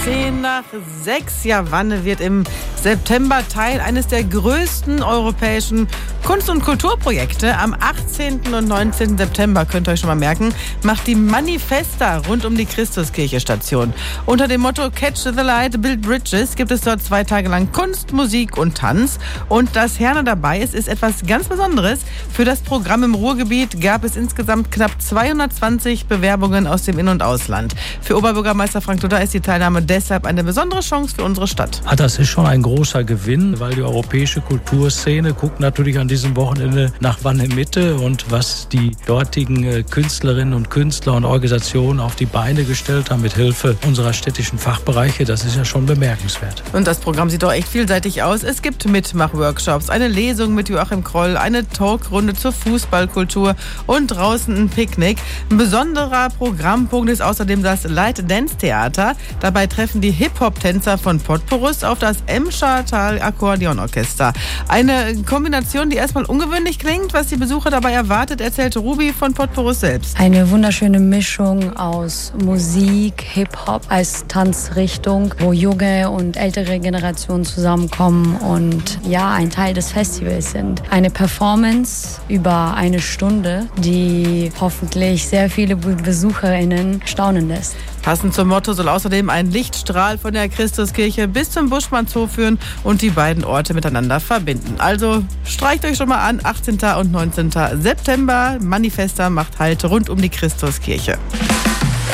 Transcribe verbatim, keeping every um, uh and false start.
Zehn nach sechs. Ja, Wanne wird im September Teil eines der größten europäischen Kunst- und Kulturprojekte. Am achtzehnten und neunzehnten September, könnt ihr euch schon mal merken, macht die Manifesta rund um die Christuskirche Station. Unter dem Motto Catch the Light, Build Bridges gibt es dort zwei Tage lang Kunst, Musik und Tanz. Und dass Herne dabei ist, ist etwas ganz Besonderes. Für das Programm im Ruhrgebiet gab es insgesamt knapp zweihundertzwanzig Bewerbungen aus dem In- und Ausland. Für Oberbürgermeister Frank Luther ist die Teilnahme deshalb eine besondere Chance für unsere Stadt. Ah, das ist schon ein großer Gewinn, weil die europäische Kulturszene guckt natürlich an diesem Wochenende nach Wanne-Mitte und was die dortigen Künstlerinnen und Künstler und Organisationen auf die Beine gestellt haben mit Hilfe unserer städtischen Fachbereiche, das ist ja schon bemerkenswert. Und das Programm sieht doch echt vielseitig aus. Es gibt Mitmach-Workshops, eine Lesung mit Joachim Kroll, eine Talkrunde zur Fußballkultur und draußen ein Picknick. Ein besonderer Programmpunkt ist außerdem das Light Dance Theater. Dabei treffen die Hip-Hop-Tänzer von Potporus auf das Emschertal Akkordeonorchester. Eine Kombination, die erstmal ungewöhnlich klingt. Was die Besucher dabei erwartet, erzählt Ruby von Potporus selbst. Eine wunderschöne Mischung aus Musik, Hip-Hop als Tanzrichtung, wo junge und ältere Generationen zusammenkommen und ja, ein Teil des Festivals sind. Eine Performance über eine Stunde, die hoffentlich sehr viele BesucherInnen staunen lässt. Passend zum Motto soll außerdem ein Lichtstrahl von der Christuskirche bis zum Buschmannshof führen und die beiden Orte miteinander verbinden. Also streicht euch schon mal an, achtzehnten und neunzehnten September. Manifesta macht Halt rund um die Christuskirche.